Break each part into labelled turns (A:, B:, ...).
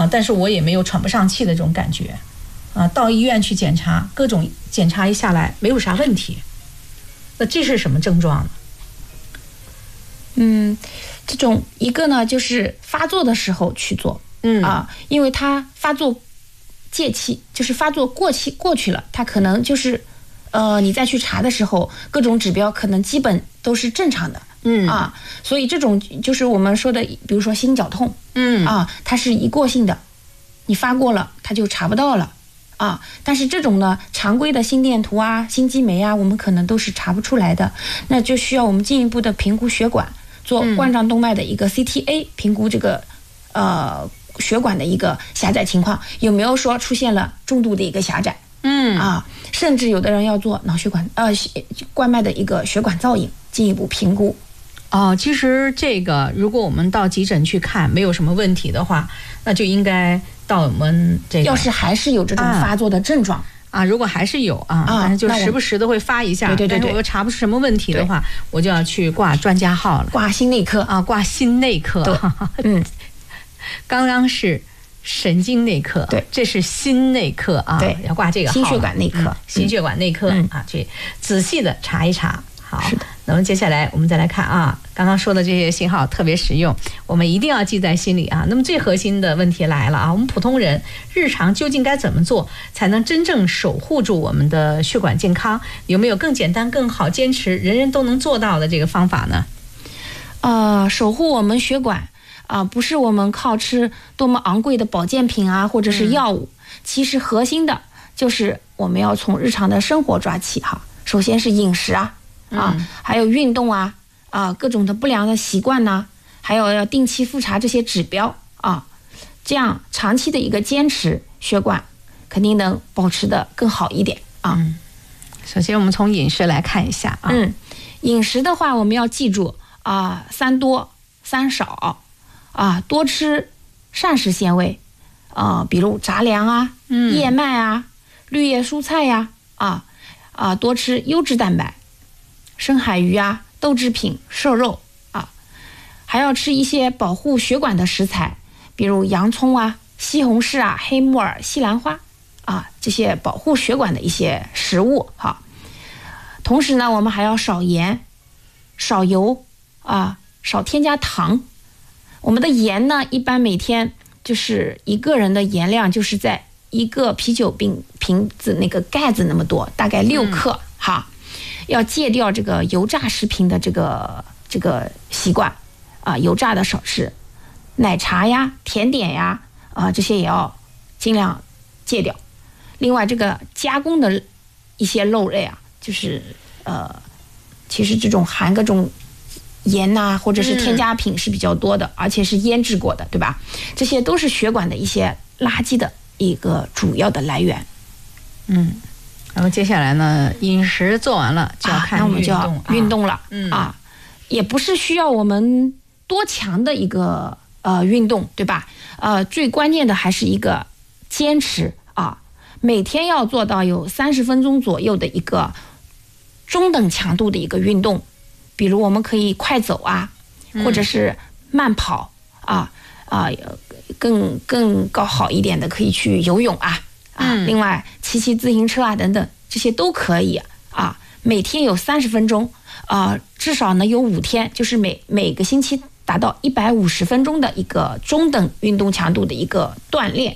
A: 但是我也没有喘不上气的这种感觉到医院去检查，各种检查一下来没有啥问题。那这是什么症状呢？
B: 这种一个呢就是发作的时候去做，因为它发作借期，就是发作过去了，它可能就是你再去查的时候，各种指标可能基本都是正常的，所以这种就是我们说的，比如说心绞痛，它是一过性的，你发过了它就查不到了。但是这种呢，常规的心电图啊、心肌酶啊，我们可能都是查不出来的，那就需要我们进一步的评估血管，做冠状动脉的一个 CTA 评估这个血管的一个狭窄情况，有没有说出现了重度的一个狭窄，甚至有的人要做脑血管冠脉的一个血管造影，进一步评估。
A: 其实这个如果我们到急诊去看没有什么问题的话，那就应该到我们这个，
B: 要是还是有这种发作的症状
A: 如果还是有但是就时不时的会发一下，
B: 对，
A: 但是我又查不出什么问题的话，我就要去挂专家号了，
B: 挂心内科
A: 挂心内科。
B: 对，
A: 刚刚是神经内科，
B: 对，
A: 这是心内科
B: 对，
A: 要挂这个号，
B: 心血管内科，
A: 心血管内科去仔细的查一查。好，
B: 是的。
A: 那么接下来我们再来看刚刚说的这些信号特别实用，我们一定要记在心里那么最核心的问题来了我们普通人日常究竟该怎么做才能真正守护住我们的血管健康？有没有更简单、更好坚持、人人都能做到的这个方法呢？
B: 守护我们血管不是我们靠吃多么昂贵的保健品或者是药物，其实核心的就是我们要从日常的生活抓起首先是饮食还有运动各种的不良的习惯还有要定期复查这些指标这样长期的一个坚持，血管肯定能保持的更好一点
A: 首先我们从饮食来看一下
B: 饮食的话我们要记住3多3少多吃膳食纤维比如杂粮燕麦绿叶蔬菜多吃优质蛋白，深海鱼豆制品、瘦肉还要吃一些保护血管的食材，比如洋葱西红柿黑木耳、西兰花这些保护血管的一些食物同时呢，我们还要少盐、少油少添加糖。我们的盐呢，一般每天就是一个人的盐量就是在一个啤酒瓶子那个盖子那么多，大概6克要戒掉这个油炸食品的这个习惯油炸的少吃，奶茶甜点这些也要尽量戒掉。另外这个加工的一些肉类就是其实这种含各种盐或者是添加品是比较多的，而且是腌制过的，对吧？这些都是血管的一些垃圾的一个主要的来源。
A: 然后接下来呢，饮食做完了就要看运动，
B: 那我们就要运动了也不是需要我们多强的一个运动，对吧？最关键的还是一个坚持每天要做到有30分钟左右的一个中等强度的一个运动，比如我们可以快走或者是慢跑更好一点的可以去游泳另外骑自行车等等，这些都可以每天有30分钟至少呢有5天，就是每个星期达到150分钟的一个中等运动强度的一个锻炼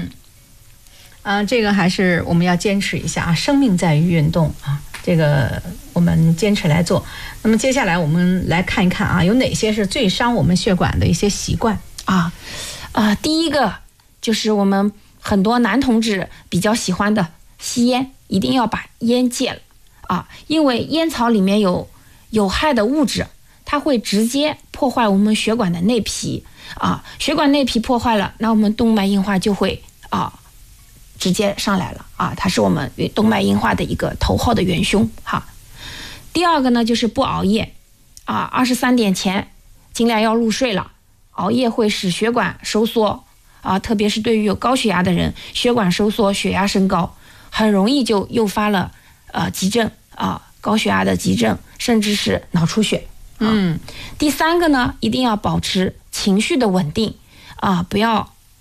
A: 这个还是我们要坚持一下生命在于运动这个我们坚持来做。那么接下来我们来看一看有哪些是最伤我们血管的一些习惯
B: 第一个就是我们很多男同志比较喜欢的吸烟，一定要把烟戒了因为烟草里面有害的物质，它会直接破坏我们血管的内皮血管内皮破坏了，那我们动脉硬化就会直接上来了它是我们动脉硬化的一个头号的元凶第二个呢就是不熬夜23点前尽量要入睡了，熬夜会使血管收缩特别是对于有高血压的人，血管收缩血压升高，很容易就诱发了急症高血压的急症，甚至是脑出血第三个呢，一定要保持情绪的稳定不要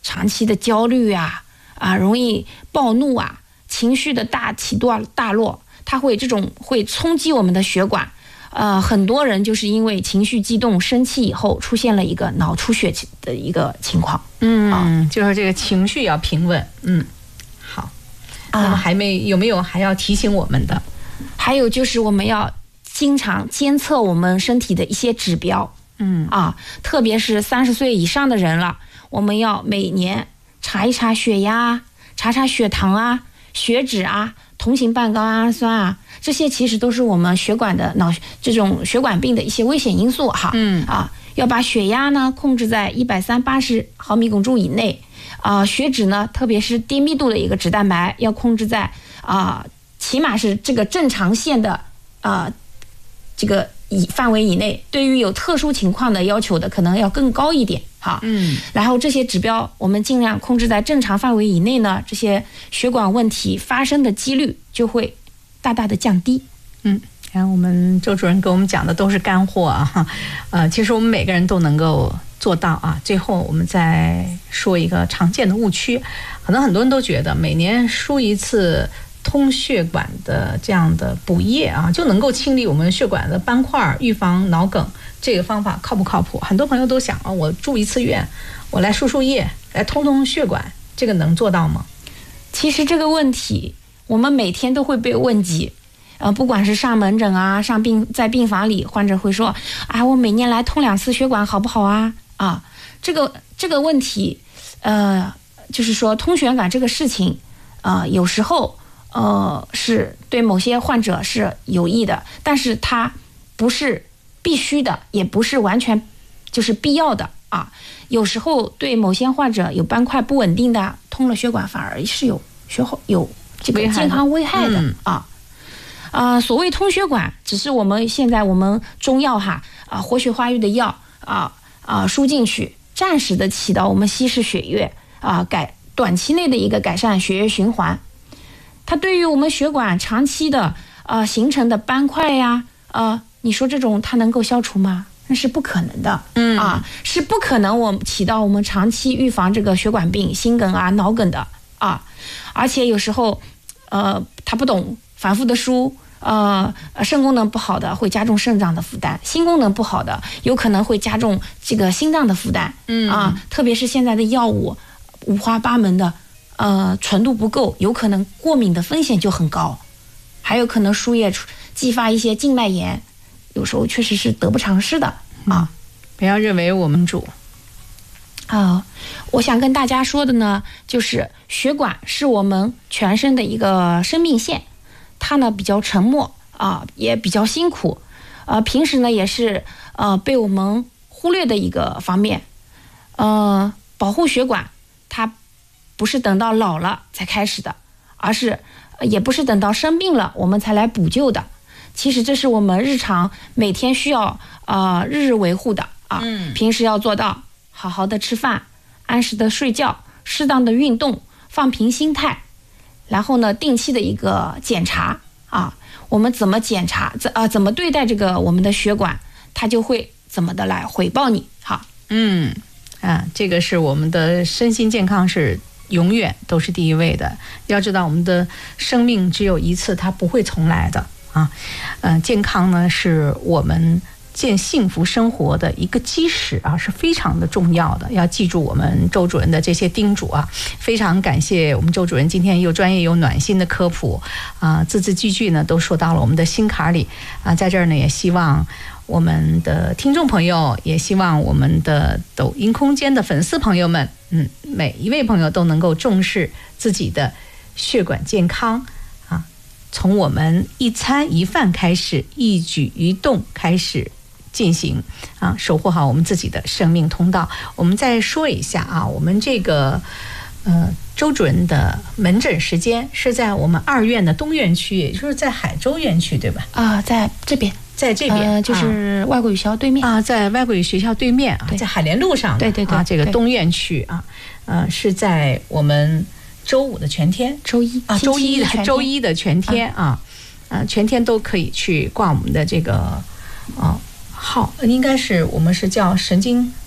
B: 长期的焦虑容易暴怒情绪的大起大落，它会冲击我们的血管。很多人就是因为情绪激动、生气以后，出现了一个脑出血的一个情况。
A: 就是这个情绪要平稳。好。那么有没有还要提醒我们的？
B: 还有就是我们要经常监测我们身体的一些指标。特别是30岁以上的人了，我们要每年查一查血压，查查血糖血脂同型半胱氨酸这些其实都是我们血管的这种血管病的一些危险因素要把血压呢控制在130/80毫米汞柱以内血脂呢，特别是低密度的一个脂蛋白要控制在起码是这个正常线的这个范围以内，对于有特殊情况的要求的可能要更高一点然后这些指标我们尽量控制在正常范围以内呢，这些血管问题发生的几率就会大大的降低。
A: 然后我们周主任给我们讲的都是干货其实我们每个人都能够做到最后我们再说一个常见的误区，可能很多人都觉得每年输一次通血管的这样的补液就能够清理我们血管的斑块，预防脑梗，这个方法靠不靠谱？很多朋友都想我住一次院，我来输液，来通血管，这个能做到吗？
B: 其实这个问题我们每天都会被问及，不管是上门诊在病房里，患者会说我每年来通2次血管好不好这个问题就是说通血管这个事情有时候是对某些患者是有益的，但是它不是必须的，也不是完全就是必要的有时候对某些患者有斑块不稳定的，通了血管反而是有这个健康危害的所谓通血管，只是我们中药活血化瘀的药输进去，暂时的起到我们稀释血液短期内的一个改善血液循环。它对于我们血管长期的形成的斑块你说这种它能够消除吗？那是不可能的是不可能起到我们长期预防这个血管病、心梗脑梗的而且有时候他不懂，反复的输肾功能不好的会加重肾脏的负担，心功能不好的有可能会加重这个心脏的负担特别是现在的药物五花八门的纯度不够，有可能过敏的风险就很高，还有可能输液继发一些静脉炎，有时候确实是得不偿失的
A: 不要认为我们主
B: 我想跟大家说的呢，就是血管是我们全身的一个生命线，它呢比较沉默也比较辛苦平时呢也是被我们忽略的一个方面保护血管它不是等到老了才开始的，而是也不是等到生病了我们才来补救的，其实这是我们日常每天需要日日维护的平时要做到好好的吃饭，按时的睡觉，适当的运动，放平心态，然后呢定期的一个检查我们怎么检查怎么对待这个我们的血管，它就会怎么的来回报你
A: 这个是我们的身心健康是永远都是第一位的，要知道我们的生命只有一次，它不会重来的健康呢是我们建幸福生活的一个基石是非常的重要的，要记住我们周主任的这些叮嘱非常感谢我们周主任今天又专业又暖心的科普字字句句呢都说到了我们的心坎里在这儿呢也希望我们的听众朋友，也希望我们的抖音空间的粉丝朋友们每一位朋友都能够重视自己的血管健康从我们一餐一饭开始，一举一动开始进行守护好我们自己的生命通道。我们再说一下我们这个周主任的门诊时间是在我们2院的东院区，也就是在海州院区对吧？
B: 在这边，就是外国语学校对面
A: 在外国语学校对面在海联路上，
B: 对
A: 这个东院区是在我们周五的全天，周一的全天全天都可以去挂我们的这个号，应该是我们是叫神经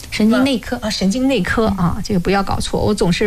B: 神经内科
A: 神经内科啊，这个不要搞错，我总是